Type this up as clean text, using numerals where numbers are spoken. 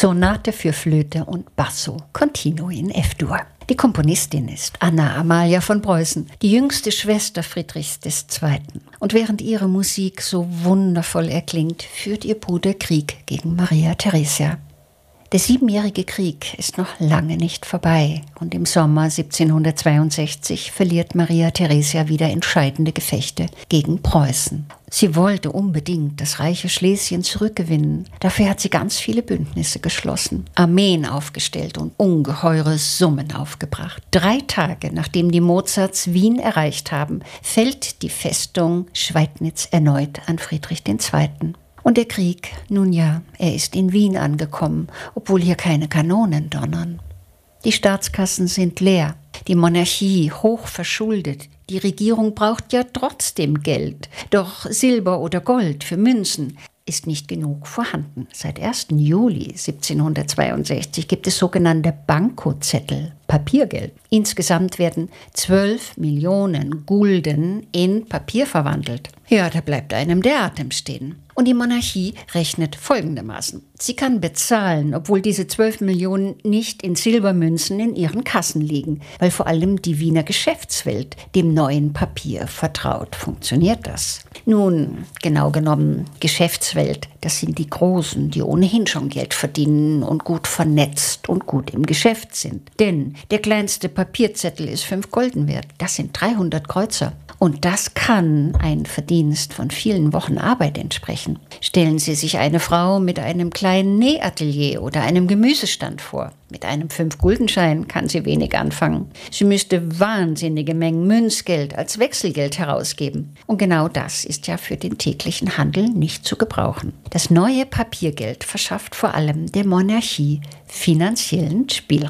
Sonate für Flöte und Basso, Continuo in F-Dur. Die Komponistin ist Anna Amalia von Preußen, die jüngste Schwester Friedrichs II. Und während ihre Musik so wundervoll erklingt, führt ihr Bruder Krieg gegen Maria Theresia. Der Siebenjährige Krieg ist noch lange nicht vorbei und im Sommer 1762 verliert Maria Theresia wieder entscheidende Gefechte gegen Preußen. Sie wollte unbedingt das reiche Schlesien zurückgewinnen. Dafür hat sie ganz viele Bündnisse geschlossen, Armeen aufgestellt und ungeheure Summen aufgebracht. 3 Tage nachdem die Mozarts Wien erreicht haben, fällt die Festung Schweidnitz erneut an Friedrich II. Und der Krieg, nun ja, er ist in Wien angekommen, obwohl hier keine Kanonen donnern. Die Staatskassen sind leer, die Monarchie hoch verschuldet, die Regierung braucht ja trotzdem Geld. Doch Silber oder Gold für Münzen ist nicht genug vorhanden. Seit 1. Juli 1762 gibt es sogenannte Bankozettel, Papiergeld. Insgesamt werden 12 Millionen Gulden in Papier verwandelt. Ja, da bleibt einem der Atem stehen. Und die Monarchie rechnet folgendermaßen. Sie kann bezahlen, obwohl diese 12 Millionen nicht in Silbermünzen in ihren Kassen liegen, weil vor allem die Wiener Geschäftswelt dem neuen Papier vertraut. Funktioniert das? Nun, genau genommen, Geschäftswelt, das sind die Großen, die ohnehin schon Geld verdienen und gut vernetzt und gut im Geschäft sind. Denn der kleinste Papierzettel ist 5 Gulden wert. Das sind 300 Kreuzer. Und das kann ein Verdienst von vielen Wochen Arbeit entsprechen. Stellen Sie sich eine Frau mit einem kleinen Nähatelier oder einem Gemüsestand vor. Mit einem 5-Guldenschein kann sie wenig anfangen. Sie müsste wahnsinnige Mengen Münzgeld als Wechselgeld herausgeben. Und genau das ist ja für den täglichen Handel nicht zu gebrauchen. Das neue Papiergeld verschafft vor allem der Monarchie finanziellen Spielraum.